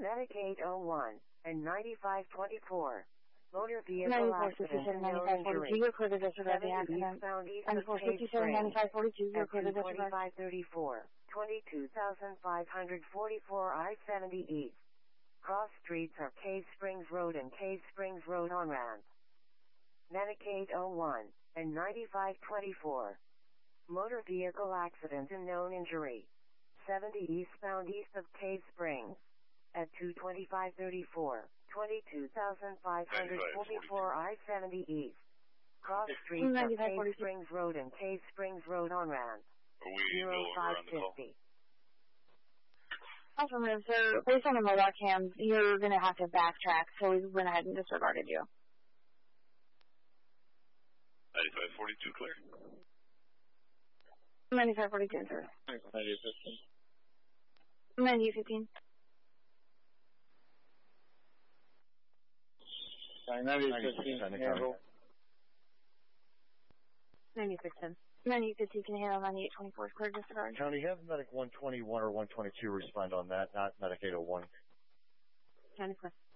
Medic 801 and 9524. Motor vehicle accident and no injury. 70 eastbound east of Cave Springs at 22534, 22,544 I-70 east. Cross streets are Cave Springs Road and Cave Springs Road on-ramp. Medic 801 and 9524. Motor vehicle accident and known injury. 70 eastbound east of Cave Springs at 22534, 22,544 I-70 east. Cross streets are Cave Springs Road and Cave Springs Road on-ramp. 0550. Affirmative, sir. Based on the mobile cams, you're going to have to backtrack, so we went ahead and disregarded you. 9542 clear. 9542, sir. 9015. 9015. 9015. 9015. 9015 can handle 9824 clear disregard. County, have Medic 121 or 122 respond on that, not Medic 801. 94.